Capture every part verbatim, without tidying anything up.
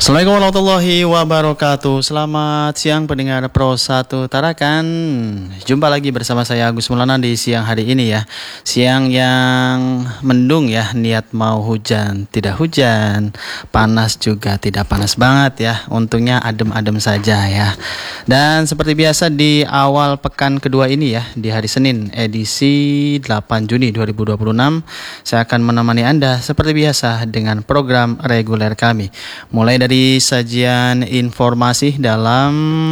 Assalamualaikum warahmatullahi wabarakatuh. Selamat siang pendengar Pro satu Tarakan. Jumpa lagi bersama saya Agus Maulana di siang hari ini ya. Siang yang mendung ya, niat mau hujan tidak hujan, panas juga tidak panas banget ya. Untungnya adem-adem saja ya. Dan seperti biasa di awal pekan kedua ini ya, di hari Senin edisi delapan Juni dua ribu dua puluh enam, saya akan menemani Anda seperti biasa dengan program reguler kami. Mulai dari sajian informasi dalam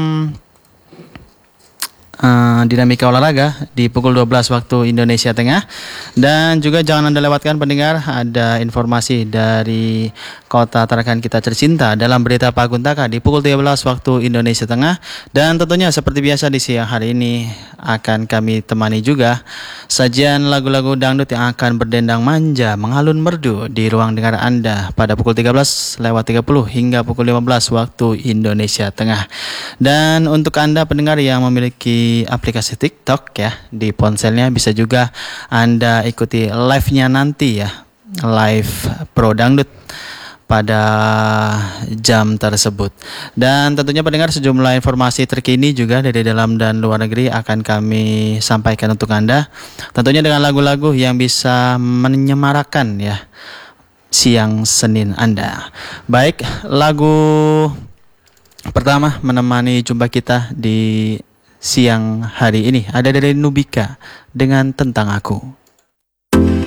uh, dinamika olahraga di pukul dua belas waktu Indonesia Tengah, dan juga jangan Anda lewatkan pendengar, ada informasi dari kota Tarakan kita tercinta dalam berita Paguntaka di pukul tiga belas waktu Indonesia Tengah. Dan tentunya seperti biasa di siang hari ini akan kami temani juga sajian lagu-lagu dangdut yang akan berdendang manja mengalun merdu di ruang dengar Anda pada pukul tiga belas lewat tiga puluh hingga pukul lima belas waktu Indonesia Tengah. Dan untuk Anda pendengar yang memiliki aplikasi TikTok ya di ponselnya, bisa juga Anda ikuti live-nya nanti ya, live Pro Dangdut pada jam tersebut. Dan tentunya pendengar, sejumlah informasi terkini juga dari dalam dan luar negeri akan kami sampaikan untuk Anda, tentunya dengan lagu-lagu yang bisa menyemarakan ya siang Senin Anda. Baik, lagu pertama menemani jumpa kita di siang hari ini ada dari Nubika dengan Tentang Aku.